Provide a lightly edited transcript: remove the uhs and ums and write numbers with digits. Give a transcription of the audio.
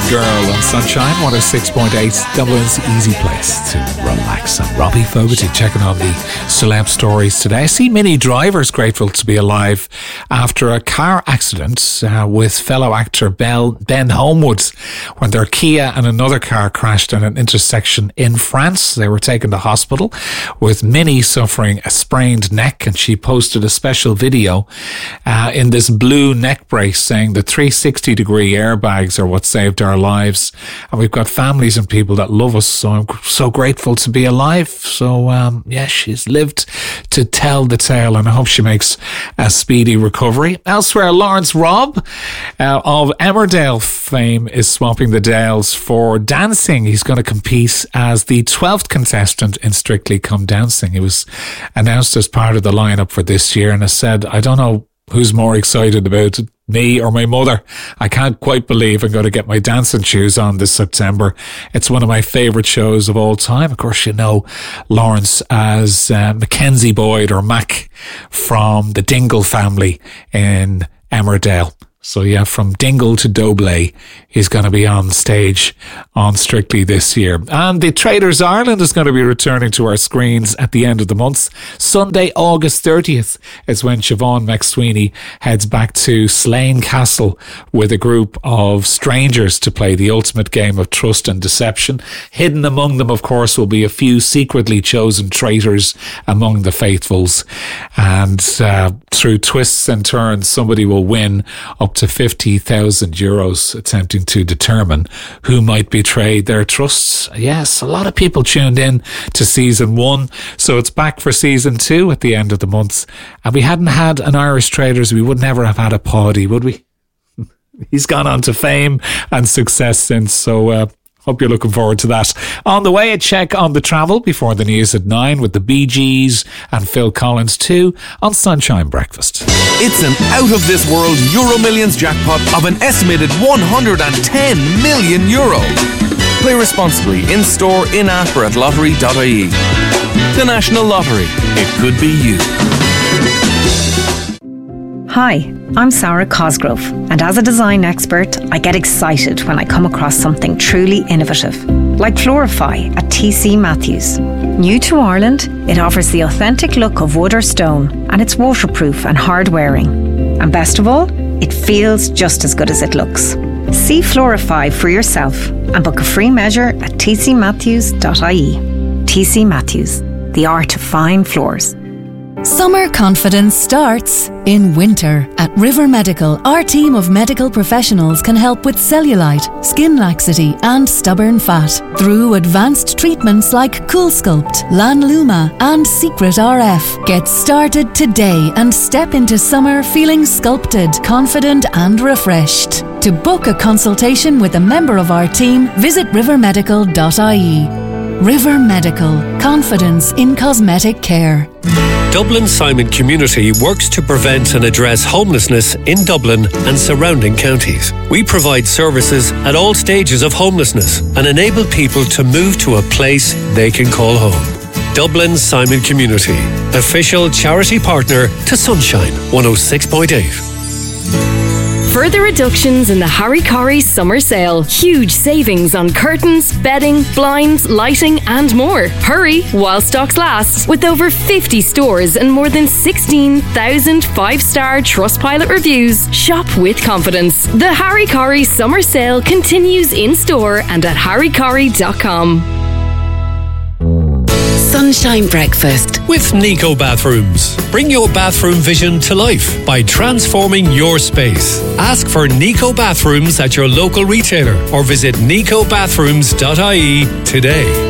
Girl on Sunshine 106.8, Dublin's easy place to relax. I'm Robbie Fogarty checking on the celeb stories today. I see many drivers grateful to be alive after a car accident with fellow actor Ben Homewood when their Kia and another car crashed in an intersection in France. They were taken to hospital with Minnie suffering a sprained neck, and she posted a special video in this blue neck brace saying the 360-degree airbags are what saved our lives, and we've got families and people that love us, so I'm so grateful to be alive. So she's lived to tell the tale, and I hope she makes a speedy recovery. Elsewhere, Lawrence Robb of Emmerdale fame is swapping the Dales for dancing. He's going to compete as the 12th contestant in Strictly Come Dancing. He was announced as part of the lineup for this year, and has said, I don't know who's more excited about it, me or my mother. I can't quite believe I'm going to get my dancing shoes on this September. It's one of my favourite shows of all time. Of course, you know Lawrence as Mackenzie Boyd, or Mac, from the Dingle family in Emmerdale. So yeah, from Dingle to Dobley, he's going to be on stage on Strictly this year. And the Traders Ireland is going to be returning to our screens at the end of the month. Sunday, August 30th is when Siobhan McSweeney heads back to Slane Castle with a group of strangers to play the ultimate game of trust and deception. Hidden among them, of course, will be a few secretly chosen traitors among the faithfuls. And through twists and turns, somebody will win up to €50,000 attempting to determine who might betray their trusts. Yes, a lot of people tuned in to season 1, so it's back for season 2 at the end of the month. And we hadn't had an Irish Traders, we would never have had a Paddy, would we? He's gone on to fame and success since, so hope you're looking forward to that. On the way, a check on the travel before the news at 9 with the Bee Gees and Phil Collins too on Sunshine Breakfast. It's an out-of-this-world Euro Millions jackpot of an estimated €110 million. Play responsibly in-store, in-app or at lottery.ie. The National Lottery. It could be you. Hi, I'm Sarah Cosgrove, and as a design expert, I get excited when I come across something truly innovative, like Florify at TC Matthews. New to Ireland, it offers the authentic look of wood or stone, and it's waterproof and hard-wearing. And best of all, it feels just as good as it looks. See Florify for yourself and book a free measure at tcmatthews.ie. TC Matthews, the art of fine floors. Summer confidence starts in winter. At River Medical, our team of medical professionals can help with cellulite, skin laxity and stubborn fat through advanced treatments like CoolSculpt, Lanluma and Secret RF. Get started today and step into summer feeling sculpted, confident and refreshed. To book a consultation with a member of our team, visit rivermedical.ie. River Medical. Confidence in cosmetic care. Dublin Simon Community works to prevent and address homelessness in Dublin and surrounding counties. We provide services at all stages of homelessness and enable people to move to a place they can call home. Dublin Simon Community, official charity partner to Sunshine 106.8. Further reductions in the Harry Corrie summer sale. Huge savings on curtains, bedding, blinds, lighting and more. Hurry while stocks last. With over 50 stores and more than 16,000 5-star Trustpilot reviews, shop with confidence. The Harry Corrie summer sale continues in store and at harrycorrie.com. Sunshine Breakfast with Nico Bathrooms. Bring your bathroom vision to life by transforming your space. Ask for Nico Bathrooms at your local retailer or visit nicobathrooms.ie today.